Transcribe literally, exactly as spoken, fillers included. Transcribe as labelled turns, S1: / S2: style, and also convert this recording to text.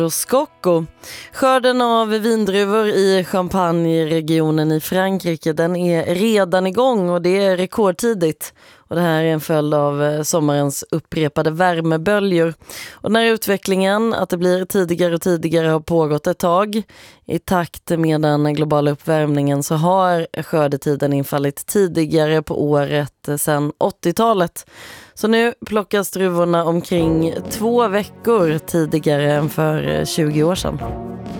S1: Scocco. Skörden av vindruvor i Champagne-regionen i Frankrike, den är redan igång och det är rekordtidigt. Och det här är en följd av sommarens upprepade värmeböljor. Och den här utvecklingen, att det blir tidigare och tidigare, har pågått ett tag. I takt med den globala uppvärmningen så har skördetiden infallit tidigare på året sedan åttiotalet. Så nu plockas druvorna omkring två veckor tidigare än för tjugo år sedan.